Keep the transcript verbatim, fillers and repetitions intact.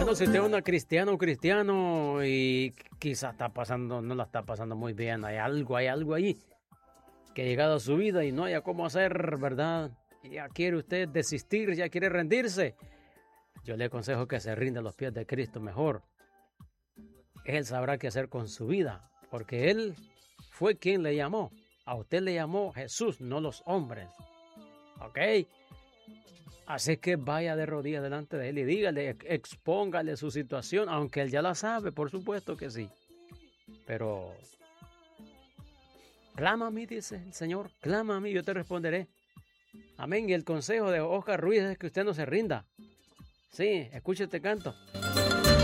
Hermano, si usted es una cristiana o cristiano y quizás está pasando, no la está pasando muy bien, hay algo, hay algo ahí que ha llegado a su vida y no haya cómo hacer, ¿verdad? Ya quiere usted desistir, ya quiere rendirse. Yo le aconsejo que se rinda a los pies de Cristo mejor. Él sabrá qué hacer con su vida, porque Él fue quien le llamó. A usted le llamó Jesús, no los hombres. ¿Ok? Así que vaya de rodillas delante de Él y dígale, expóngale su situación, aunque Él ya la sabe, por supuesto que sí. Pero clama a mí, dice el Señor, clama a mí, yo te responderé. Amén. Y el consejo de Oscar Ruiz es que usted no se rinda. Sí, escuche este canto.